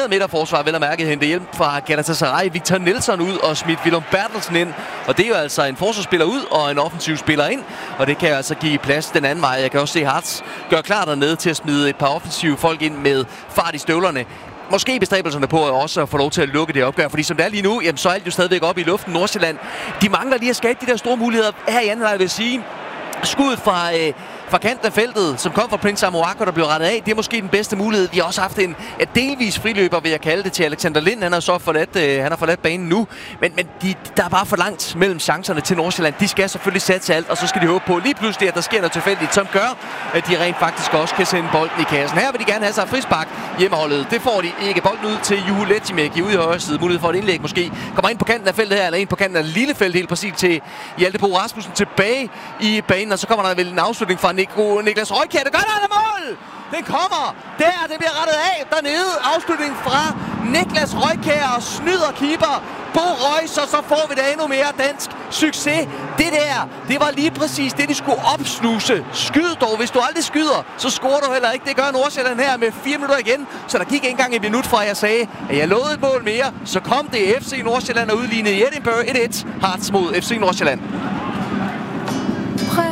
kombineret midterforsvar, vel at mærke, hente hjælp fra Galatasaray. Victor Nelsson ud og smidt Willum Bertelsen ind. Og det er jo altså en forsvarsspiller ud og en offensiv spiller ind. Og det kan jo altså give plads den anden vej. Jeg kan også se Hearts gøre klar dernede til at smide et par offensive folk ind med fart i støvlerne. Måske bestræbelserne på også at få lov til at lukke det opgør, fordi som det er lige nu, jamen, så er alt jo stadigvæk oppe i luften. Nordsjælland, de mangler lige at skabe de der store muligheder. Her i anden, jeg vil sige, skuddet fra kanten af feltet, som kom fra Prince Amoako, der blev rettet af. Det er måske den bedste mulighed. De har også haft en delvis friløber, vil jeg kalde det, til Alexander Lind. Han har så forladt banen nu. Men der er bare for langt mellem chancerne til Nordsjælland. De skal selvfølgelig satse alt, og så skal de håbe på lige pludselig, at der sker noget tilfældigt, som gør, at de rent faktisk også kan sende bolden i kassen. Her vil de gerne have sig frispark hjemmeholdet. Det får de ikke. Bolden ud til Juho Lehtimäki ude i højre side. Mulighed for et indlæg måske. Kommer ind på kanten af feltet her, eller ind på kanten af lille felt helt præcis til Hjalte Bo Rasmussen tilbage i banen, og så kommer der vel en afslutning fra Niklas Røykjær. Det gør der mål! Den kommer! Det bliver rettet af dernede. Afslutning fra Niklas Røykjær og snyder keeper Bo Reus, og så får vi da endnu mere dansk succes. Det var lige præcis det, de skulle opsnuse. Skyd dog. Hvis du aldrig skyder, så scorer du heller ikke. Det gør Nordsjælland her med 4 minutter igen. Så der gik ikke engang et minut fra, jeg sagde, at jeg lovede et mål mere. Så kom det FC Nordsjælland og udlignede i Edinburgh 1-1. Hearts mod FC Nordsjælland.